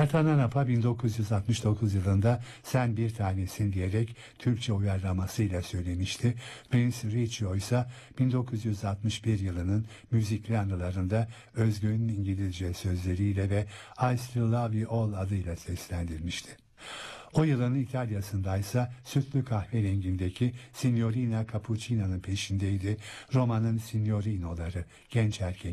Ertan Arap'a 1969 yılında "Sen bir tanesin" diyerek Türkçe uyarlamasıyla söylemişti. Prince Riccio ise 1961 yılının müzikli anılarında Özgün İngilizce sözleriyle ve "I Still Love You All" adıyla seslendirmişti. O yılın İtalya'sında ise sütlü kahverengindeki Signorina Cappuccino'nun peşindeydi. Roma'nın Signorino'ları, genç erkek